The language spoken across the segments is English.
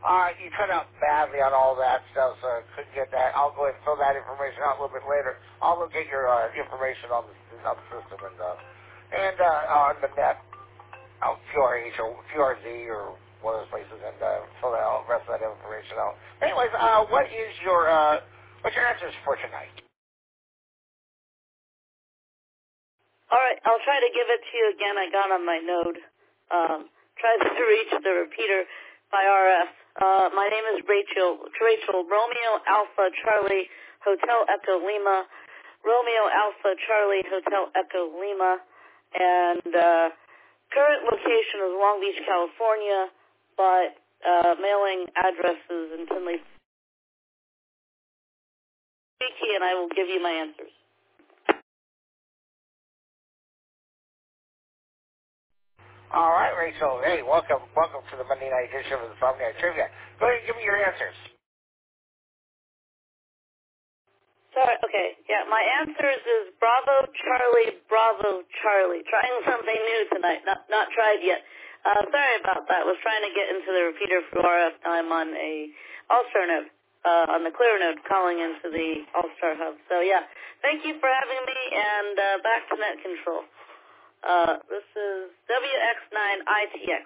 You cut out badly on all that stuff, so I couldn't get that. I'll go ahead and fill that information out a little bit later. I'll look at your information on the system and on the net, QRH or QRZ or one of those places, and fill out the rest of that information out. Anyways, what's your answers for tonight? All right, I'll try to give it to you again. I got on my node. Try to reach the repeater by RF. My name is Rachel. Romeo Alpha Charlie Hotel Echo Lima. Romeo Alpha Charlie Hotel Echo Lima. And current location is Long Beach, California, but mailing address is in Tinley. And I will give you my answers. All right, Rachel. Hey, welcome to the Monday night edition of the Insomniac Trivia. Go ahead and give me your answers. Sorry, okay. Yeah, my answers is Bravo Charlie. Trying something new tonight. Not tried yet. Sorry about that. Was trying to get into the repeater for RF. I'm on a All-Star node, on the Clear node, calling into the All-Star hub. So yeah, thank you for having me, and back to net control. This is WX9ITX.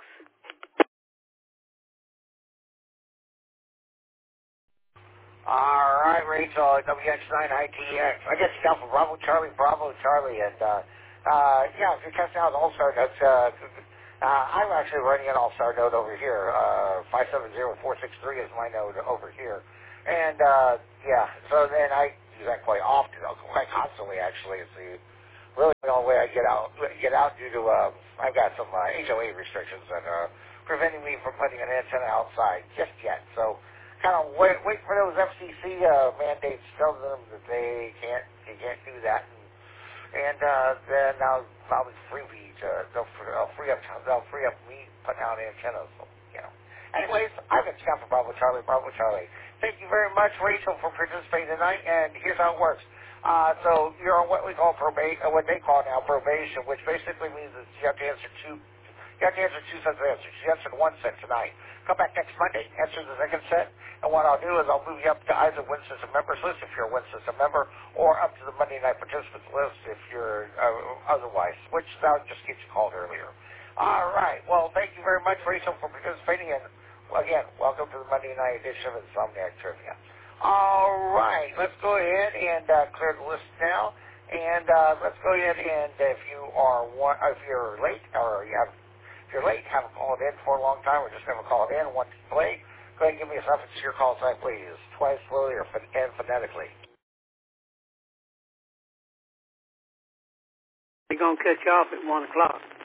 All right, Rachel, WX9ITX. I guess you got from Bravo Charlie, and yeah, if you're testing out the All-Star nodes, I'm actually running an All-Star node over here. 570463 is my node over here, and yeah, so then I use that quite often, quite constantly actually. It's really the only way I get out due to I've got some HOA restrictions that are preventing me from putting an antenna outside just yet. So kind of wait for those FCC mandates, tell them that they can't do that, and then I'll be free. They'll free up me putting out antennas. So, you know. Anyways, I've been Scott for Bravo Charlie. Thank you very much, Rachel, for participating tonight. And here's how it works. So you're on what we call what they call now probation, which basically means that you have to answer two sets of answers. You answered one set tonight. Come back next Monday, answer the second set, and what I'll do is I'll move you up to either Win System Members list if you're a Win System member, or up to the Monday Night Participants list if you're otherwise, which I'll just get you called earlier. All right. Well, thank you very much, Rachel, for participating, and again, welcome to the Monday Night edition of Insomniac Trivia. All right, let's go ahead and clear the list now, and let's go ahead and if you're late or if you're late, haven't called in for a long time, or just never called in, want to play, go ahead and give me a suffix to your call sign, please, twice slowly and phonetically. They're going to cut you off at 1 o'clock.